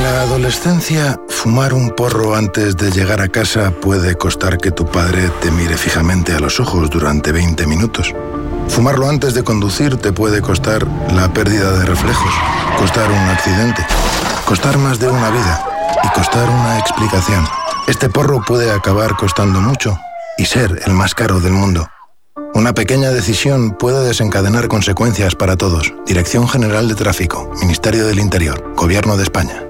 la adolescencia, fumar un porro antes de llegar a casa puede costar que tu padre te mire fijamente a los ojos durante 20 minutos. Fumarlo antes de conducir te puede costar la pérdida de reflejos, costar un accidente, costar más de una vida y costar una explicación. Este porro puede acabar costando mucho y ser el más caro del mundo. Una pequeña decisión puede desencadenar consecuencias para todos. Dirección General de Tráfico, Ministerio del Interior, Gobierno de España.